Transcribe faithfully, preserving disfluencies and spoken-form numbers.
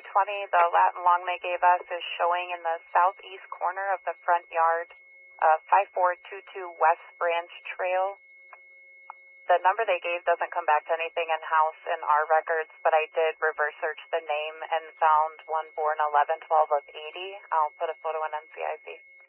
two twenty, the lat and long they gave us is showing in the southeast corner of the front yard, uh, five four two two West Branch Trail. The number they gave doesn't come back to anything in-house in our records, but I did reverse search the name and found one born eleven twelve of eighty. I'll put a photo in N C I C.